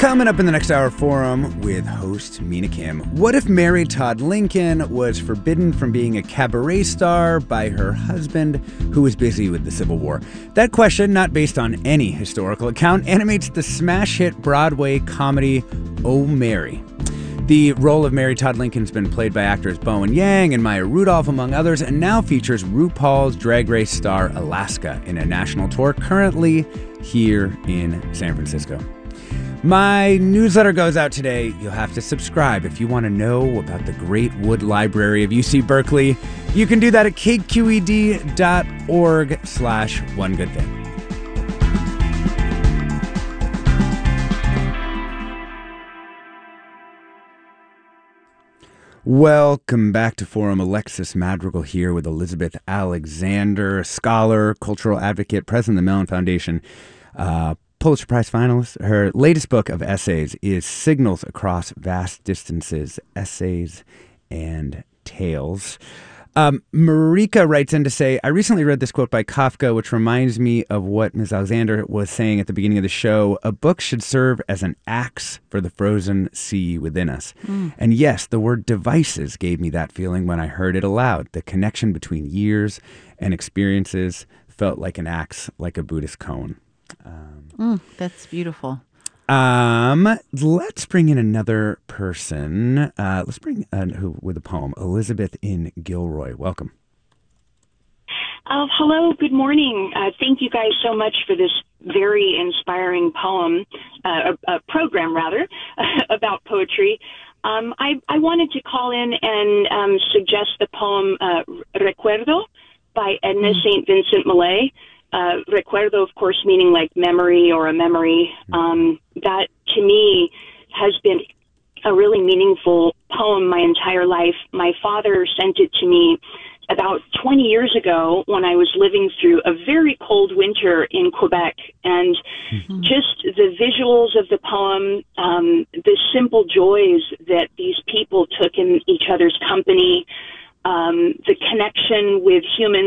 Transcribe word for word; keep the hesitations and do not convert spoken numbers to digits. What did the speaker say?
Coming up in the next hour forum with host Mina Kim. What if Mary Todd Lincoln was forbidden from being a cabaret star by her husband, who was busy with the Civil War? That question, not based on any historical account, animates the smash hit Broadway comedy Oh, Mary. The role of Mary Todd Lincoln has been played by actors Bowen Yang and Maya Rudolph, among others, and now features RuPaul's Drag Race star Alaska in a national tour currently here in San Francisco. My newsletter goes out today. You'll have to subscribe if you want to know about the Great Wood Library of U C Berkeley. You can do that at k q e d dot org slash one good thing. Welcome back to Forum. Alexis Madrigal here with Elizabeth Alexander, scholar, cultural advocate, president of the Mellon Foundation, uh, Pulitzer Prize finalist. Her latest book of essays is Signals Across Vast Distances, Essays and Tales. Um, Marika writes in to say, I recently read this quote by Kafka, which reminds me of what Miz Alexander was saying at the beginning of the show. A book should serve as an axe for the frozen sea within us. Mm. And yes, the word devices gave me that feeling when I heard it aloud. The connection between years and experiences felt like an axe, like a Buddhist cone. Um, mm, that's beautiful. Um, let's bring in another person. Uh, let's bring uh, who with a poem. Elizabeth in Gilroy. Welcome. Uh, hello. Good morning. Uh, thank you guys so much for this very inspiring poem, uh, a, a program rather, about poetry. Um, I, I wanted to call in and um, suggest the poem uh, Recuerdo by Edna mm. Saint Vincent Millay. Uh, recuerdo, of course, meaning like memory or a memory. Um, that, to me, has been a really meaningful poem my entire life. My father sent it to me about twenty years ago when I was living through a very cold winter in Quebec. And mm-hmm. just the visuals of the poem, um, the simple joys that these people took in each other's company, um, the connection with humans